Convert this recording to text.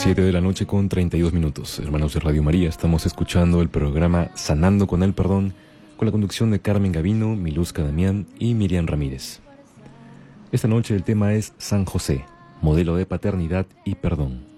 7 de la noche con 32 minutos. Hermanos de Radio María, estamos escuchando el programa Sanando con el Perdón, con la conducción de Carmen Gavino, Miluska Damián y Miriam Ramírez. Esta noche el tema es San José, modelo de paternidad y perdón.